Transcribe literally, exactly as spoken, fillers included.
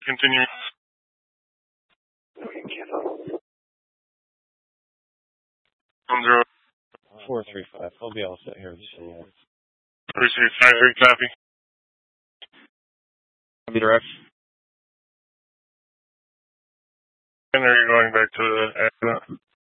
Continue. One zero. Four three five. I'll be all set here with you. Appreciate five three copy. Copy direct. And are you going back to the accident?